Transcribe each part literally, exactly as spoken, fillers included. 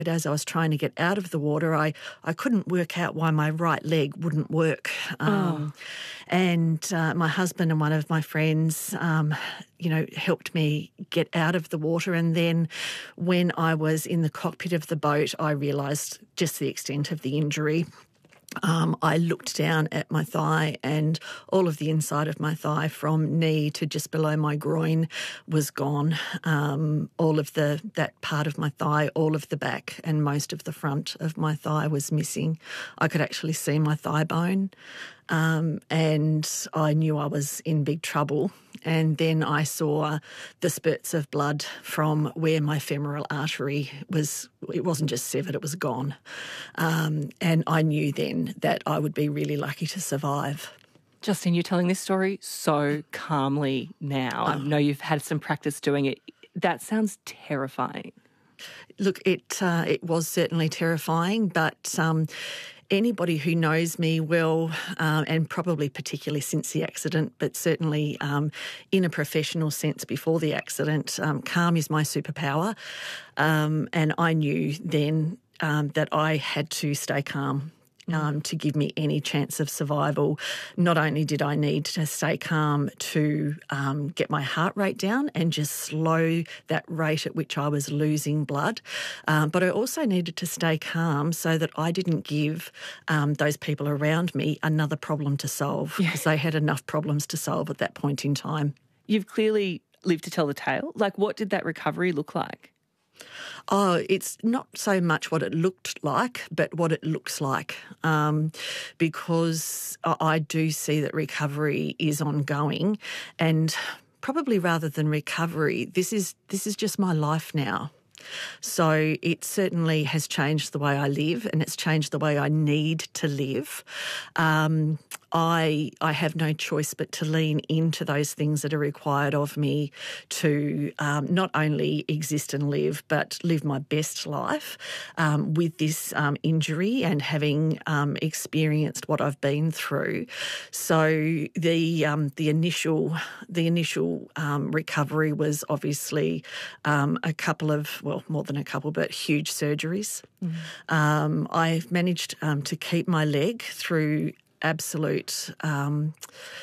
But as I was trying to get out of the water, I, I couldn't work out why my right leg wouldn't work. Um, Oh. And uh, my husband and one of my friends, um, you know, helped me get out of the water. And then when I was in the cockpit of the boat, I realised just the extent of the injury. Um, I looked down at my thigh, and all of the inside of my thigh from knee to just below my groin was gone. Um, all of the that part of my thigh, all of the back and most of the front of my thigh was missing. I could actually see my thigh bone. Um, and I knew I was in big trouble. And then I saw the spurts of blood from where my femoral artery was. It wasn't just severed, it was gone. Um, and I knew then that I would be really lucky to survive. Justine, you're telling this story so calmly now. I know you've had some practice doing it. That sounds terrifying. Look, it uh, it was certainly terrifying, but um, anybody who knows me well, um, and probably particularly since the accident, but certainly um, in a professional sense before the accident, um, calm is my superpower. Um, and I knew then um, that I had to stay calm. Um, to give me any chance of survival. Not only did I need to stay calm to um, get my heart rate down and just slow that rate at which I was losing blood, um, but I also needed to stay calm so that I didn't give um, those people around me another problem to solve, because they had enough problems to solve at that point in time. You've clearly lived to tell the tale. Like, what did that recovery look like? Oh, it's not so much what it looked like, but what it looks like, um, because I do see that recovery is ongoing, and probably rather than recovery, this is this is just my life now. So it certainly has changed the way I live, and it's changed the way I need to live. Um, I I have no choice but to lean into those things that are required of me to um, not only exist and live, but live my best life um, with this um, injury and having um, experienced what I've been through. So the um, the initial the initial um, recovery was obviously um, a couple of well more than a couple, but huge surgeries. Mm. Um, I've managed um, to keep my leg through absolute um,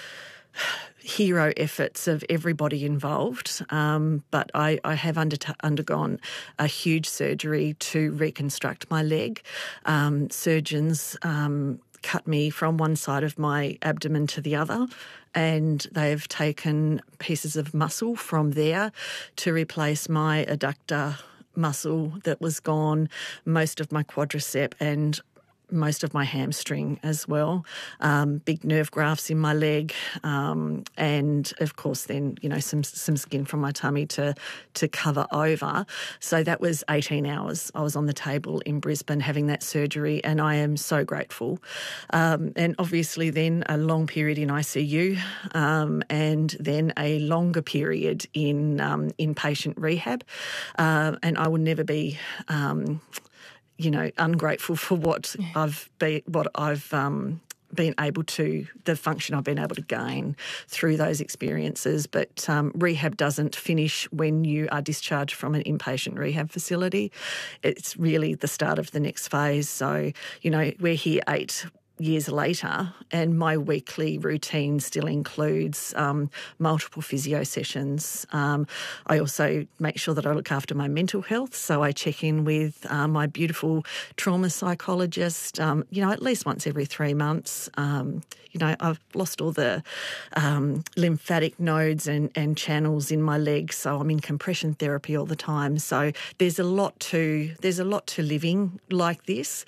hero efforts of everybody involved, um, but I, I have under, undergone a huge surgery to reconstruct my leg. Um, surgeons um, cut me from one side of my abdomen to the other, and they've taken pieces of muscle from there to replace my adductor muscle that was gone, most of my quadricep and most of my hamstring as well, um, big nerve grafts in my leg, um, and of course then, you know, some some skin from my tummy to to cover over. So that was eighteen hours. I was on the table in Brisbane having that surgery, and I am so grateful. Um, and obviously then a long period in I C U, um, and then a longer period in um, inpatient rehab, uh, and I will never be Um, you know, ungrateful for what yeah. I've been, what I've um, been able to, the function I've been able to gain through those experiences. But um, rehab doesn't finish when you are discharged from an inpatient rehab facility. It's really the start of the next phase. So, you know, we're here eight years later, and my weekly routine still includes um, multiple physio sessions. Um, I also make sure that I look after my mental health, so I check in with uh, my beautiful trauma psychologist, um, you know, at least once every three months. Um, you know, I've lost all the um, lymphatic nodes and, and channels in my legs, so I'm in compression therapy all the time. So there's a lot to there's a lot to living like this,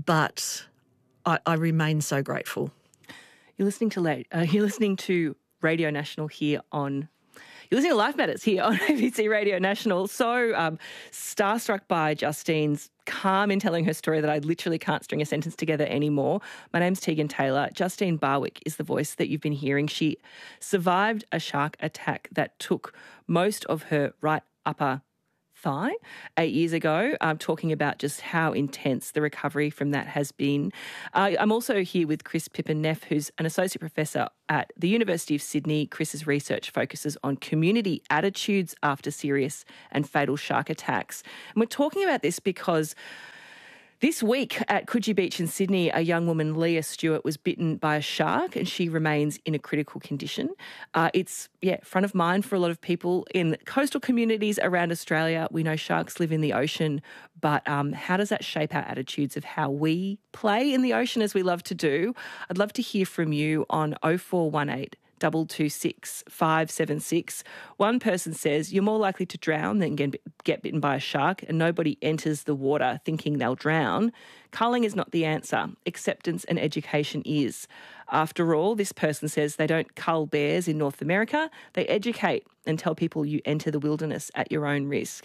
but I, I remain so grateful. You're listening to uh, you're listening to Radio National here on. You're listening to Life Matters here on A B C Radio National. So um, starstruck by Justine's calm in telling her story that I literally can't string a sentence together anymore. My name's Tegan Taylor. Justine Barwick is the voice that you've been hearing. She survived a shark attack that took most of her right upper thigh eight years ago, um, talking about just how intense the recovery from that has been. Uh, I'm also here with Chris Pippen-Neff, who's an associate professor at the University of Sydney. Chris's research focuses on community attitudes after serious and fatal shark attacks. And we're talking about this because this week at Coogee Beach in Sydney, a young woman, Leah Stewart, was bitten by a shark and she remains in a critical condition. Uh, it's, yeah, front of mind for a lot of people in coastal communities around Australia. We know sharks live in the ocean, but um, how does that shape our attitudes of how we play in the ocean as we love to do? I'd love to hear from you on oh four one eight, two two six, five seven six. One person says you're more likely to drown than get, get bitten by a shark, and nobody enters the water thinking they'll drown. Culling is not the answer. Acceptance and education is. After all, this person says they don't cull bears in North America. They educate and tell people you enter the wilderness at your own risk.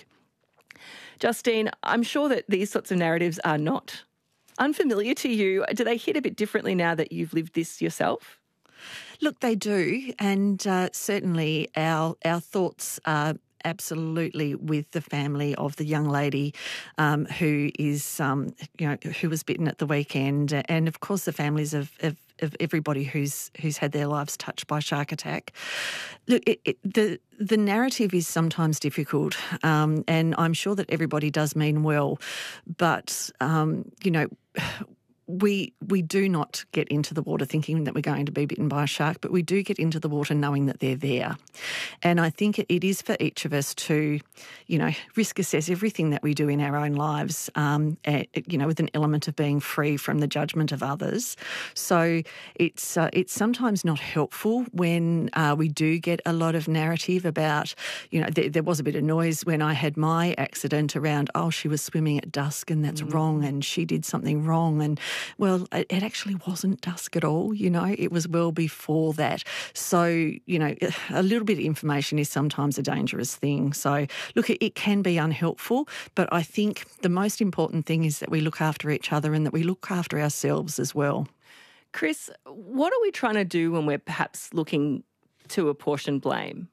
Justine, I'm sure that these sorts of narratives are not unfamiliar to you. Do they hit a bit differently now that you've lived this yourself? Look, they do, and uh, certainly our our thoughts are absolutely with the family of the young lady um, who is, um, you know, who was bitten at the weekend, and of course the families of, of, of everybody who's who's had their lives touched by shark attack. Look, it, it, the the narrative is sometimes difficult, um, and I'm sure that everybody does mean well, but um, you know. We we do not get into the water thinking that we're going to be bitten by a shark, but we do get into the water knowing that they're there. And I think it is for each of us to, you know, risk assess everything that we do in our own lives, um, at, you know, with an element of being free from the judgment of others. So it's uh, it's sometimes not helpful when uh, we do get a lot of narrative about, you know, there, there was a bit of noise when I had my accident around, oh, she was swimming at dusk and that's mm. wrong and she did something wrong. And well, it actually wasn't dusk at all, you know, it was well before that. So, you know, a little bit of information is sometimes a dangerous thing. So, look, it can be unhelpful, but I think the most important thing is that we look after each other and that we look after ourselves as well. Chris, what are we trying to do when we're perhaps looking to apportion blame?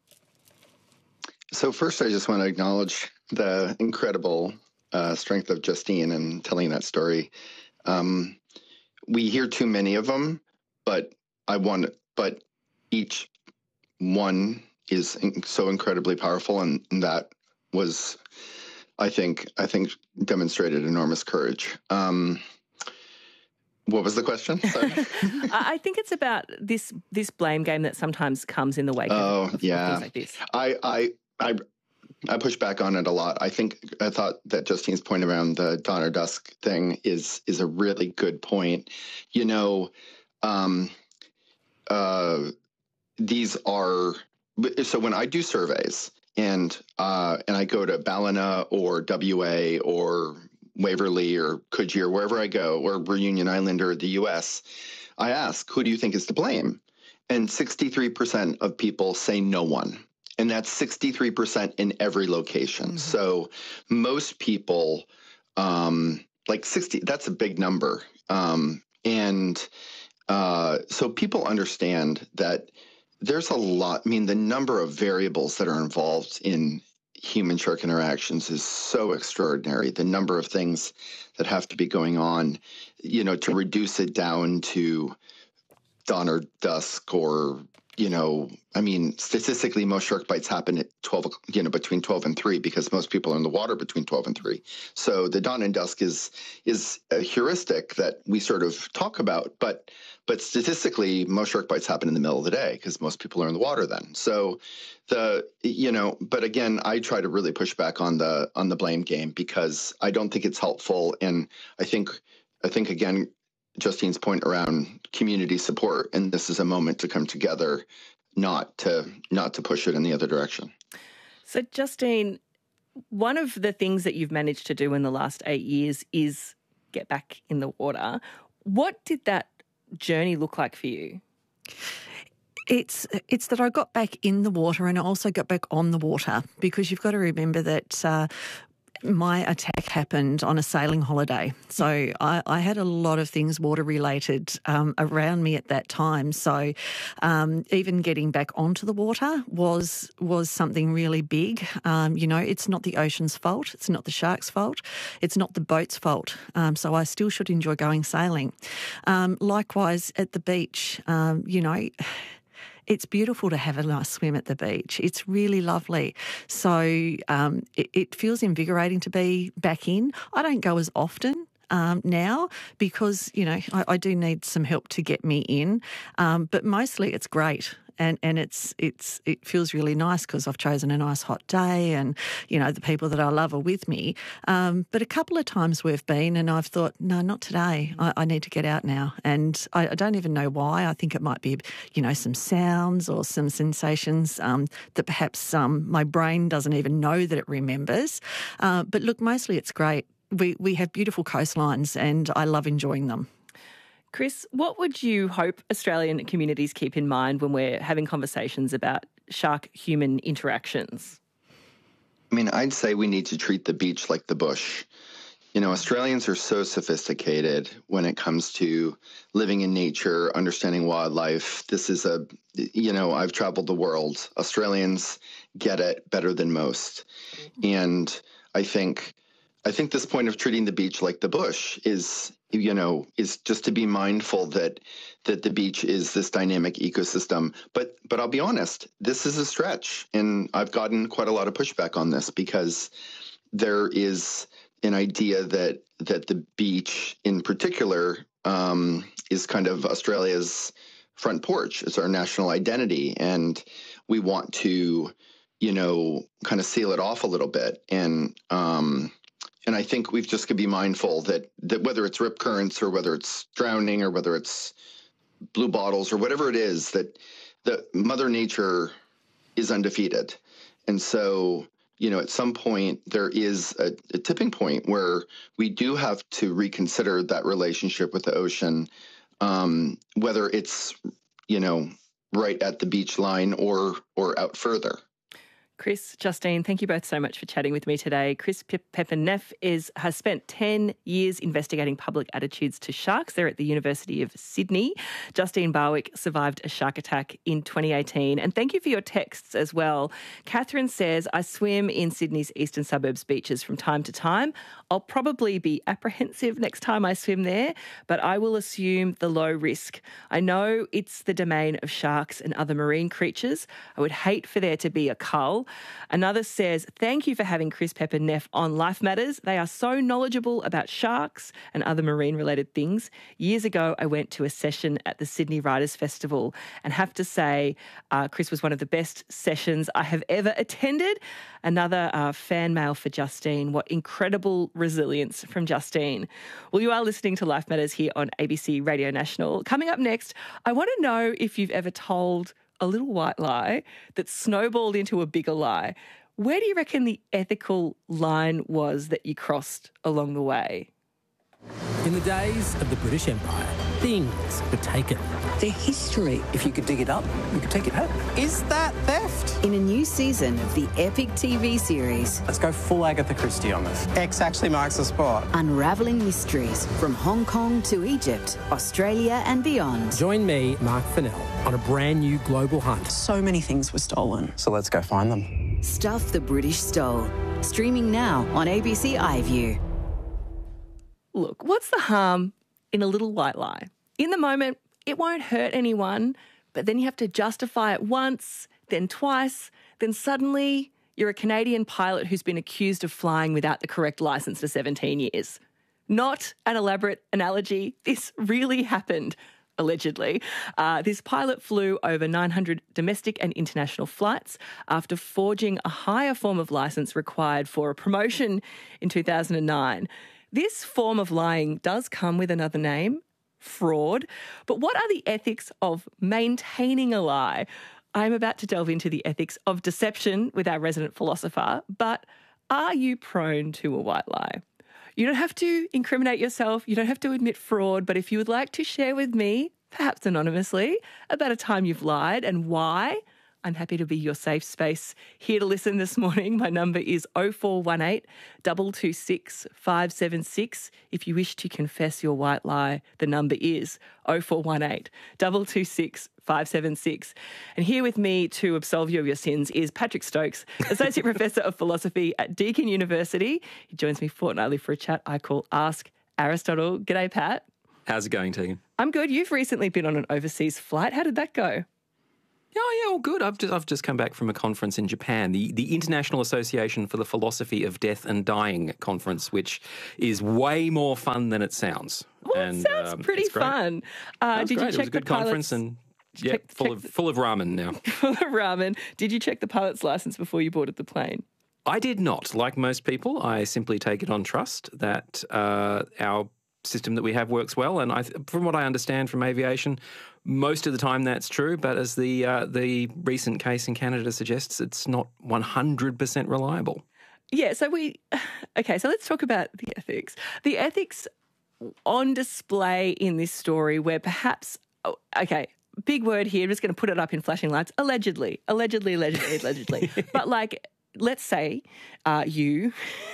So first, I just want to acknowledge the incredible uh, strength of Justine in telling that story. Um, we hear too many of them, but I want, but each one is so incredibly powerful, and that was, I think, I think demonstrated enormous courage. Um, what was the question? Sorry. I think it's about this this blame game that sometimes comes in the wake oh, of, of yeah. things like this. I, I, I. I push back on it a lot. I think I thought that Justine's point around the dawn or dusk thing is is a really good point. You know, um, uh, these are so when I do surveys and uh, and I go to Ballina or W A or Waverly or Coogee or wherever I go, or Reunion Island or the U S, I ask, who do you think is to blame? And sixty-three percent of people say no one. And that's sixty-three percent in every location. Mm-hmm. So most people, um, like sixty, that's a big number. Um, and uh, so people understand that there's a lot. I mean, the number of variables that are involved in human-shark interactions is so extraordinary. The number of things that have to be going on, you know, to reduce it down to dawn or dusk or, you know, I mean, statistically, most shark bites happen at twelve, you know, between twelve and three, because most people are in the water between twelve and three. So the dawn and dusk is is a heuristic that we sort of talk about, but but statistically, most shark bites happen in the middle of the day because most people are in the water then. So the, you know, but again, I try to really push back on the on the blame game because I don't think it's helpful, and I think I think again, Justine's point around community support, and this is a moment to come together, not to not to push it in the other direction. So, Justine, one of the things that you've managed to do in the last eight years is get back in the water. What did that journey look like for you? It's it's that I got back in the water and I also got back on the water, because you've got to remember that uh, my attack happened on a sailing holiday. So I, I had a lot of things water-related um, around me at that time. So um, even getting back onto the water was was something really big. Um, you know, it's not the ocean's fault. It's not the shark's fault. It's not the boat's fault. Um, so I still should enjoy going sailing. Um, likewise, at the beach, um, you know, it's beautiful to have a nice swim at the beach. It's really lovely. So um, it, it feels invigorating to be back in. I don't go as often um, now because, you know, I, I do need some help to get me in. Um, but mostly it's great. And and it's it's it feels really nice because I've chosen a nice hot day and, you know, the people that I love are with me. Um, but a couple of times we've been and I've thought, no, not today. I, I need to get out now. And I, I don't even know why. I think it might be, you know, some sounds or some sensations um, that perhaps um, my brain doesn't even know that it remembers. Uh, but look, mostly it's great. We, we have beautiful coastlines and I love enjoying them. Chris, what would you hope Australian communities keep in mind when we're having conversations about shark-human interactions? I mean, I'd say we need to treat the beach like the bush. You know, Australians are so sophisticated when it comes to living in nature, understanding wildlife. This is a, you know, I've traveled the world. Australians get it better than most. And I think, I think this point of treating the beach like the bush is, you know, is just to be mindful that that the beach is this dynamic ecosystem. But but I'll be honest, this is a stretch, and I've gotten quite a lot of pushback on this because there is an idea that that the beach, in particular, um, is kind of Australia's front porch. It's our national identity, and we want to, you know, kind of seal it off a little bit. And um, And I think we've just got to be mindful that that whether it's rip currents or whether it's drowning or whether it's blue bottles or whatever it is, that that Mother Nature is undefeated. And so, you know, at some point there is a, a tipping point where we do have to reconsider that relationship with the ocean, um, whether it's, you know, right at the beach line or or out further. Chris, Justine, thank you both so much for chatting with me today. Chris Pepper-Neff is has spent ten years investigating public attitudes to sharks. They're at the University of Sydney. Justine Barwick survived a shark attack in twenty eighteen. And thank you for your texts as well. Catherine says, I swim in Sydney's eastern suburbs beaches from time to time. I'll probably be apprehensive next time I swim there, but I will assume the low risk. I know it's the domain of sharks and other marine creatures. I would hate for there to be a cull. Another says, thank you for having Chris Pepper-Neff on Life Matters. They are so knowledgeable about sharks and other marine-related things. Years ago, I went to a session at the Sydney Writers' Festival and have to say uh, Chris was one of the best sessions I have ever attended. Another uh, fan mail for Justine. What incredible resilience from Justine. Well, you are listening to Life Matters here on A B C Radio National. Coming up next, I want to know if you've ever told a little white lie that snowballed into a bigger lie. Where do you reckon the ethical line was that you crossed along the way? In the days of the British Empire, things were taken. Their history. If you could dig it up, you could take it home. Is that theft? In a new season of the epic T V series, Let's go full Agatha Christie on this. X actually marks the spot. unravelling mysteries from Hong Kong to Egypt, Australia and beyond. Join me, Mark Fennell, on a brand new global hunt. So many things were stolen. So let's go find them. Stuff the British stole. Streaming now on A B C iView. Look, what's the harm in a little white lie? In the moment, it won't hurt anyone, but then you have to justify it once, then twice, then suddenly you're a Canadian pilot who's been accused of flying without the correct licence for seventeen years. Not an elaborate analogy. This really happened, allegedly. Uh, this pilot flew over nine hundred domestic and international flights after forging a higher form of licence required for a promotion in two thousand nine. This form of lying does come with another name, fraud. But what are the ethics of maintaining a lie? I'm about to delve into the ethics of deception with our resident philosopher, but are you prone to a white lie? You don't have to incriminate yourself, you don't have to admit fraud, but if you would like to share with me, perhaps anonymously, about a time you've lied and why, I'm happy to be your safe space. Here to listen this morning, my number is oh four one eight, two two six, five seven six. If you wish to confess your white lie, the number is oh four one eight, two two six, five seven six. And here with me to absolve you of your sins is Patrick Stokes, Associate Professor of Philosophy at Deakin University. He joins me fortnightly for a chat I call Ask Aristotle. G'day, Pat. How's it going, Tegan? I'm good. You've recently been on an overseas flight. How did that go? Oh, yeah, all good. I've just, I've just come back from a conference in Japan, the, the International Association for the Philosophy of Death and Dying conference, which is way more fun than it sounds. Well, and, it sounds um, pretty fun. Uh, did great. you check It was a good the pilot's... conference and yeah, check, full check of the... full of ramen now. full of ramen. Did you check the pilot's license before you boarded the plane? I did not. Like most people, I simply take it on trust that uh, our system that we have works well. And I, from what I understand from aviation, most of the time that's true. But as the uh, the recent case in Canada suggests, it's not one hundred percent reliable. Yeah, so we... Okay, so let's talk about the ethics. The ethics on display in this story where perhaps... Oh, okay, big word here. I'm just going to put it up in flashing lights. Allegedly. Allegedly, allegedly, allegedly. But like... Let's say uh, you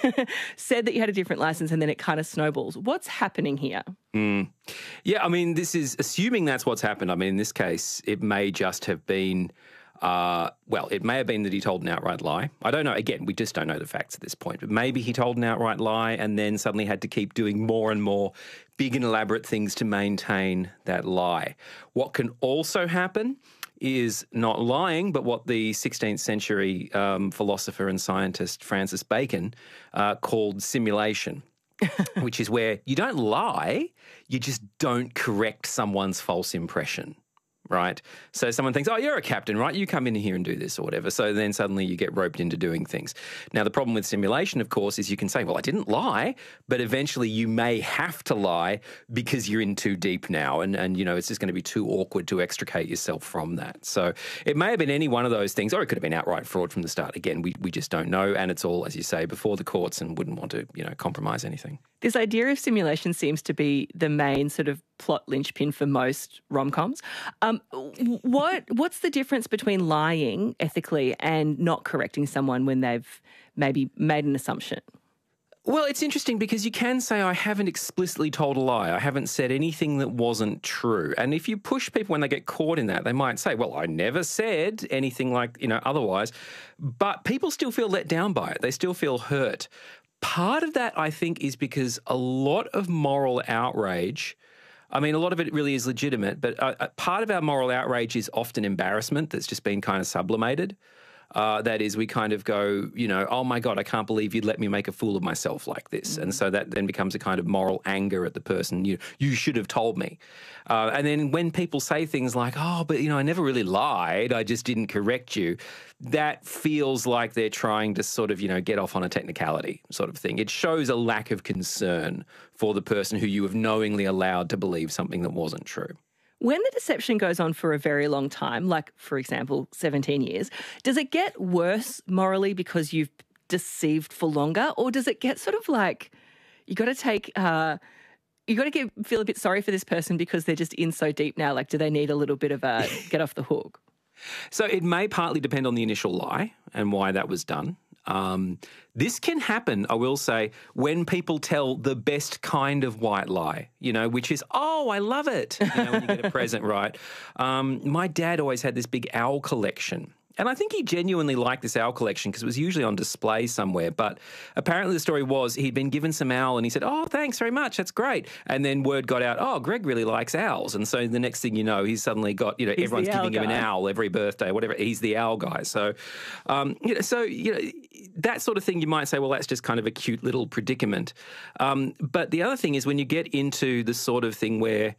said that you had a different license and then it kind of snowballs. What's happening here? Mm. Yeah, I mean, this is assuming that's what's happened. I mean, in this case, it may just have been, uh, well, it may have been that he told an outright lie. I don't know. Again, we just don't know the facts at this point. But maybe he told an outright lie and then suddenly had to keep doing more and more big and elaborate things to maintain that lie. What can also happen is not lying, but what the sixteenth century um, philosopher and scientist Francis Bacon uh, called simulation, which is where you don't lie, you just don't correct someone's false impression, right? So someone thinks, oh, you're a captain, right? You come in here and do this or whatever. So then suddenly you get roped into doing things. Now, the problem with simulation, of course, is you can say, well, I didn't lie, but eventually you may have to lie because you're in too deep now. And, and you know, it's just going to be too awkward to extricate yourself from that. So it may have been any one of those things, or it could have been outright fraud from the start. Again, we, we just don't know. And it's all, as you say, before the courts and wouldn't want to, you know, compromise anything. This idea of simulation seems to be the main sort of plot linchpin for most rom-coms. Um, what what's the difference between lying ethically and not correcting someone when they've maybe made an assumption? Well, it's interesting because you can say, I haven't explicitly told a lie. I haven't said anything that wasn't true. And if you push people when they get caught in that, they might say, well, I never said anything like, you know, otherwise. But people still feel let down by it. They still feel hurt. Part of that, I think, is because a lot of moral outrage, I mean, a lot of it really is legitimate, but uh, part of our moral outrage is often embarrassment that's just been kind of sublimated. Uh, that is, we kind of go, you know, oh my God, I can't believe you'd let me make a fool of myself like this. Mm-hmm. And so that then becomes a kind of moral anger at the person. You you should have told me. Uh, and then when people say things like, oh, but, you know, I never really lied, I just didn't correct you, that feels like they're trying to sort of, you know, get off on a technicality sort of thing. It shows a lack of concern for the person who you have knowingly allowed to believe something that wasn't true. When the deception goes on for a very long time, like, for example, seventeen years, does it get worse morally because you've deceived for longer? Or does it get sort of like you got to take, uh, you got to get, feel a bit sorry for this person because they're just in so deep now? Like, do they need a little bit of a get off the hook? So it may partly depend on the initial lie and why that was done. Um, this can happen, I will say, when people tell the best kind of white lie, you know, which is, oh, I love it, you know, when you get a present, right? Um, my dad always had this big owl collection. And I think he genuinely liked this owl collection because it was usually on display somewhere. But apparently the story was he'd been given some owl and he said, oh, thanks very much, that's great. And then word got out, oh, Greg really likes owls. And so the next thing you know, he's suddenly got, you know, he's everyone's giving him guy. an owl every birthday, whatever. He's the owl guy. So, um, you know, so, you know, that sort of thing you might say, well, that's just kind of a cute little predicament. Um, but the other thing is when you get into the sort of thing where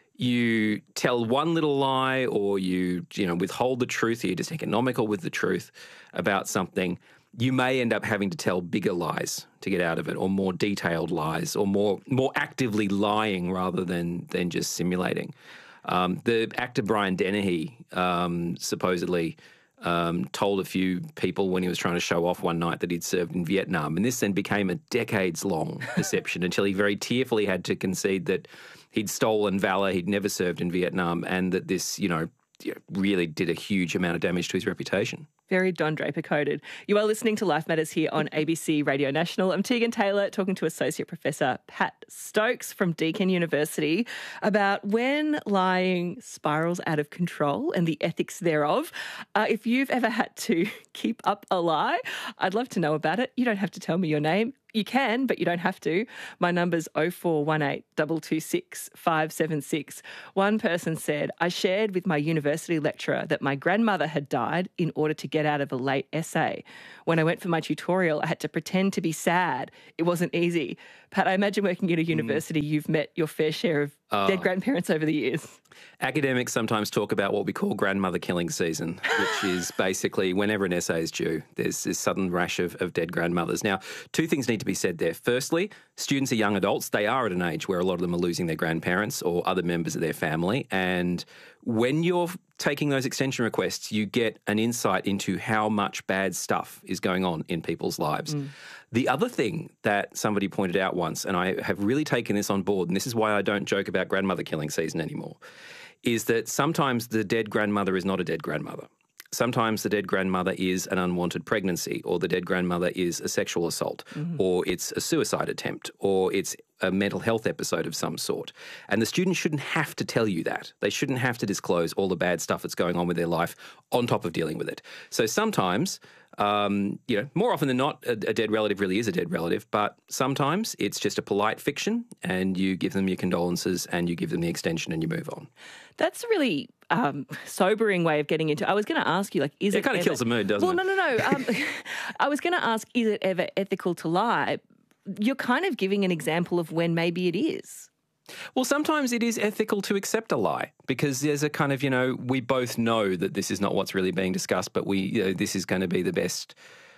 you tell one little lie or you, you know, withhold the truth, or you're just economical with the truth about something, you may end up having to tell bigger lies to get out of it, or more detailed lies, or more more actively lying rather than than just simulating. Um, the actor Brian Dennehy um, supposedly um, told a few people when he was trying to show off one night that he'd served in Vietnam, and this then became a decades-long deception until he very tearfully had to concede that he'd stolen valor, he'd never served in Vietnam, and that this, you know, you know, really did a huge amount of damage to his reputation. Very Don Draper coded. You are listening to Life Matters here on A B C Radio National. I'm Tegan Taylor, talking to Associate Professor Pat Stokes from Deakin University about when lying spirals out of control and the ethics thereof. Uh, if you've ever had to keep up a lie, I'd love to know about it. You don't have to tell me your name. You can, but you don't have to. My number's oh four one eight, two two six, five seven six. One person said, I shared with my university lecturer that my grandmother had died in order to get out of a late essay. When I went for my tutorial, I had to pretend to be sad. It wasn't easy. Pat, I imagine working at a university, mm. you've met your fair share of oh. dead grandparents over the years. Academics sometimes talk about what we call grandmother killing season, which is basically whenever an essay is due, there's this sudden rash of, of dead grandmothers. Now, two things need to be said there. Firstly, students are young adults. They are at an age where a lot of them are losing their grandparents or other members of their family. And when you're taking those extension requests, you get an insight into how much bad stuff is going on in people's lives. Mm. The other thing that somebody pointed out once, and I have really taken this on board, and this is why I don't joke about grandmother killing season anymore, is that sometimes the dead grandmother is not a dead grandmother. Sometimes the dead grandmother is an unwanted pregnancy, or the dead grandmother is a sexual assault, mm-hmm. or it's a suicide attempt, or it's a mental health episode of some sort. And the student shouldn't have to tell you that. They shouldn't have to disclose all the bad stuff that's going on with their life on top of dealing with it. So sometimes, um, you know, more often than not, a, a dead relative really is a dead relative, but sometimes it's just a polite fiction and you give them your condolences and you give them the extension and you move on. That's a really um, sobering way of getting into. I was going to ask you, like, is it, it kind of ever, kills the mood, doesn't well, it? Well, no, no, no. Um, I was going to ask, is it ever ethical to lie? You're kind of giving an example of when maybe it is. Well, sometimes it is ethical to accept a lie because there's a kind of, you know, we both know that this is not what's really being discussed, but we, you know, this is going to be the best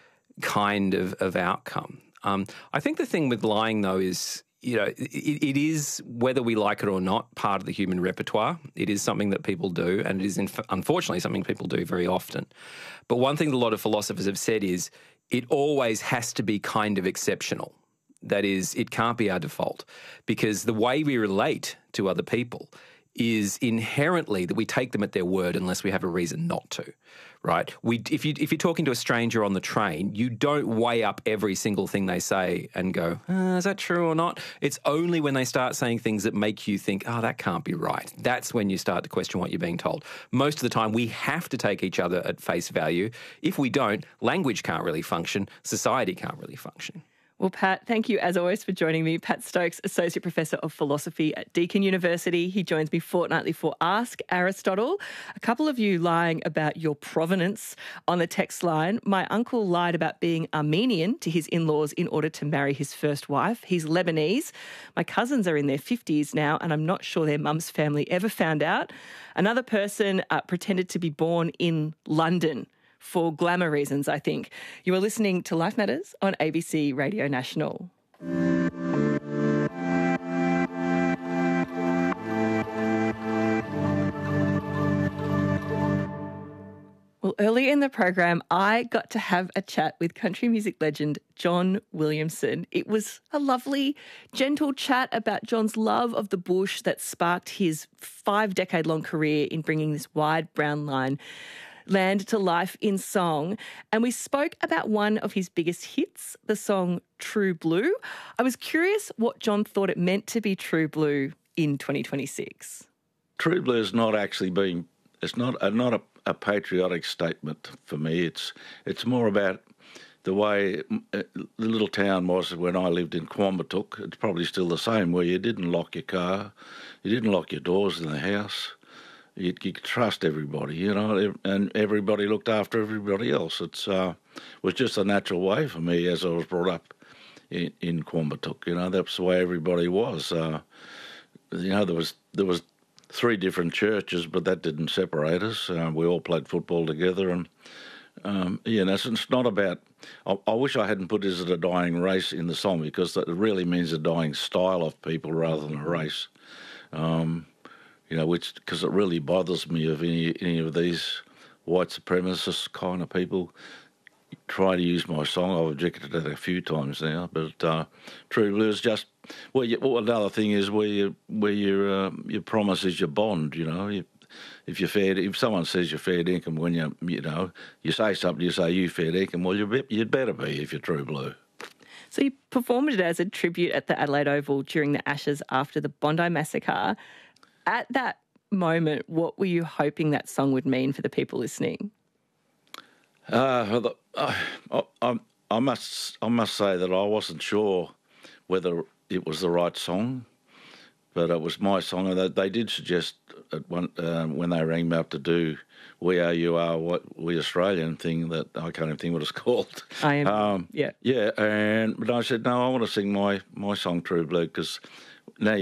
kind of, of outcome. Um, I think the thing with lying, though, is, you know, it, it is, whether we like it or not, part of the human repertoire. It is something that people do, and it is, inf- unfortunately, something people do very often. But one thing that a lot of philosophers have said is it always has to be kind of exceptional. That is, it can't be our default, because the way we relate to other people is inherently that we take them at their word unless we have a reason not to, right? We, if you if you're talking to a stranger on the train, you don't weigh up every single thing they say and go, oh, is that true or not? It's only when they start saying things that make you think, oh, that can't be right. That's when you start to question what you're being told. Most of the time, we have to take each other at face value. If we don't, language can't really function. Society can't really function. Well, Pat, thank you as always for joining me. Pat Stokes, Associate Professor of Philosophy at Deakin University. He joins me fortnightly for Ask Aristotle. A couple of you lying about your provenance on the text line. My uncle lied about being Armenian to his in-laws in order to marry his first wife. He's Lebanese. My cousins are in their fifties now, and I'm not sure their mum's family ever found out. Another person uh, pretended to be born in London for glamour reasons, I think. You are listening to Life Matters on A B C Radio National. Well, earlier in the program, I got to have a chat with country music legend John Williamson. It was a lovely, gentle chat about John's love of the bush that sparked his five-decade-long career in bringing this wide brown line land to life in song. And we spoke about one of his biggest hits, the song True Blue. I was curious what John thought it meant to be true blue in twenty twenty-six. True blue is not actually being, it's not a, not a, a patriotic statement for me. It's it's more about the way the little town was when I lived in Quambatook. It's probably still the same, where you didn't lock your car, you didn't lock your doors in the house. You, you could trust everybody, you know, and everybody looked after everybody else. It's uh, was just a natural way for me as I was brought up in, in Quambatook. You know, that's the way everybody was. Uh, you know, there was there was three different churches, but that didn't separate us. Uh, we all played football together, and um, you know, it's not about. I, I wish I hadn't put "Is it a dying race" in the song, because that really means a dying style of people rather than a race. Um, You know, which because it really bothers me if any any of these white supremacist kind of people try to use my song. I've objected to that a few times now, but uh, True Blue is just well. You, well, another thing is where you where your uh, your promise is your bond. You know, you, if you're fair, if someone says you're fair dinkum when you you know you say something, you say you fair dinkum. Well, you you'd better be if you're true blue. So you performed it as a tribute at the Adelaide Oval during the Ashes after the Bondi Massacre. At that moment, what were you hoping that song would mean for the people listening? Uh, I, I, I must I must say that I wasn't sure whether it was the right song, but it was my song. And they, they did suggest at one, um, when they rang me up to do "We Are You Are What We Australian" thing that I can't even think what it's called. I am. Um, yeah. Yeah, and but I said no, I want to sing my my song "True Blue" because now.